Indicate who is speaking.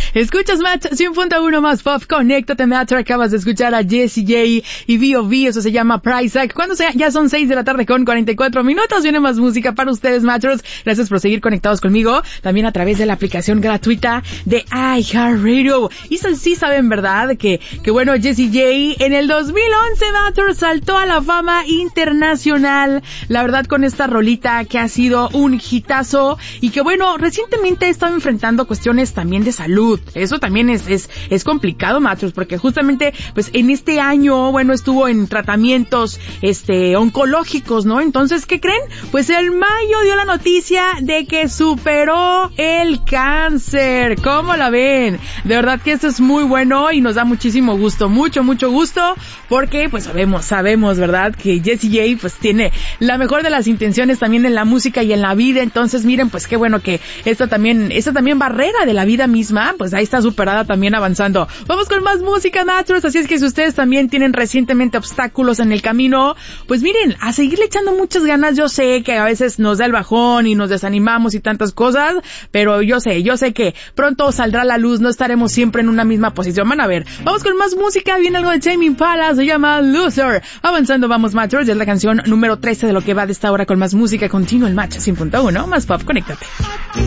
Speaker 1: Escuchas Match 100.1 más pop, conéctate Match. Acabas de escuchar a Jessie J y B.O.B, eso se llama Price Tag. Cuando sea, ya son 6 de la tarde con 44 minutos. Viene más música para ustedes, Matchers. Gracias por seguir conectados conmigo. También a través de la aplicación gratuita de iHeartRadio. Y sí saben, ¿verdad? Que bueno, Jessie J en el 2011, Matchers, saltó a la fama internacional. La verdad, con esta rolita que ha sido un hitazo y que bueno, recientemente he estado enfrentando cuestiones también de salud. Eso también es complicado, Matchers, porque justamente pues en este año, bueno, estuvo en tratamientos oncológicos, ¿no? Entonces, ¿qué creen? Pues el mayo dio la noticia de que superó el cáncer. ¿Cómo la ven? De verdad que esto es muy bueno y nos da muchísimo gusto, mucho gusto, porque pues sabemos, ¿verdad? Que Jessie J pues tiene la mejor de las intenciones también en la música y en la vida. Entonces, miren, pues qué bueno que esta también barrera de la vida misma, pues ahí está superada, también avanzando. Vamos con más música, Matchers. Así es que si ustedes también tienen recientemente obstáculos en el camino, pues miren, a seguirle echando muchas ganas. Yo sé que a veces nos da el bajón y nos desanimamos y tantas cosas, pero yo sé que pronto saldrá la luz, no estaremos siempre en una misma posición. Van a ver. Vamos con más música, viene algo de Tame Impala, se llama Loser. Avanzando, vamos, Matchers, ya es la canción número 13 de lo que va de esta hora con más música continua, el Match 100.1, más pop, conéctate.